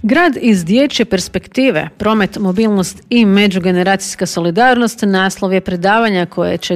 Grad iz dječje perspektive, promet, mobilnost i međugeneracijska solidarnost naslov je predavanja koje će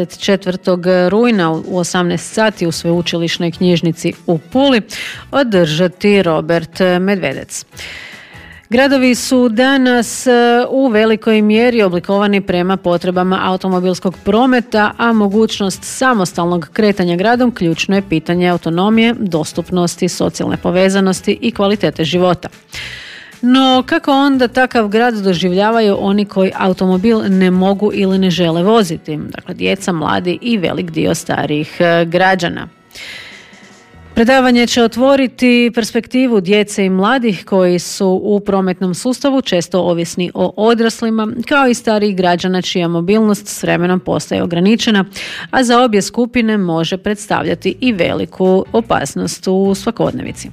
24. rujna u 18 sati u Sveučilišnoj knjižnici u Puli održati Robert Medvedec. Gradovi su danas u velikoj mjeri oblikovani prema potrebama automobilskog prometa, a mogućnost samostalnog kretanja gradom ključno je pitanje autonomije, dostupnosti, socijalne povezanosti i kvalitete života. No, kako onda takav grad doživljavaju oni koji automobil ne mogu ili ne žele voziti? Dakle, djeca, mladi i velik dio starijih građana. Predavanje će otvoriti perspektivu djece i mladih koji su u prometnom sustavu često ovisni o odraslima, kao i starijih građana čija mobilnost s vremenom postaje ograničena, a za obje skupine može predstavljati i veliku opasnost u svakodnevici.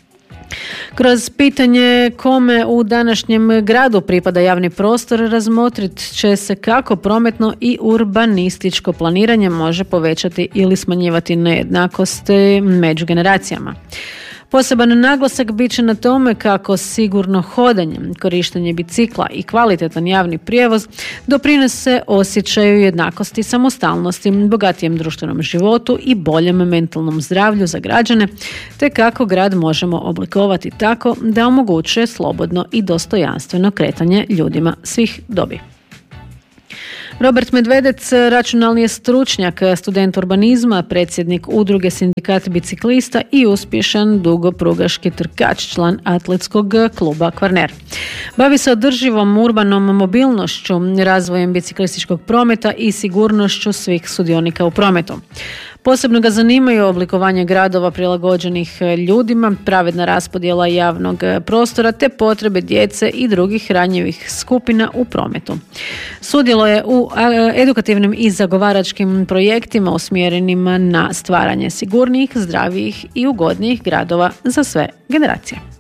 Kroz pitanje kome u današnjem gradu pripada javni prostor razmotrit će se kako prometno i urbanističko planiranje može povećati ili smanjivati nejednakosti među generacijama. Poseban naglasak bit će na tome kako sigurno hodanje, korištenje bicikla i kvalitetan javni prijevoz doprinose osjećaju jednakosti, samostalnosti, bogatijem društvenom životu i boljem mentalnom zdravlju za građane, te kako grad možemo oblikovati tako da omogućuje slobodno i dostojanstveno kretanje ljudima svih dobi. Robert Medvedec računalni je stručnjak, student urbanizma, predsjednik udruge Sindikat biciklista i uspješan dugoprugaški trkač, član atletskog kluba Kvarner. Bavi se održivom urbanom mobilnošću, razvojem biciklističkog prometa i sigurnošću svih sudionika u prometu. Posebno ga zanimaju oblikovanje gradova prilagođenih ljudima, pravedna raspodjela javnog prostora te potrebe djece i drugih ranjivih skupina u prometu. Sudjeluje u edukativnim i zagovaračkim projektima usmjerenima na stvaranje sigurnijih, zdravijih i ugodnijih gradova za sve generacije.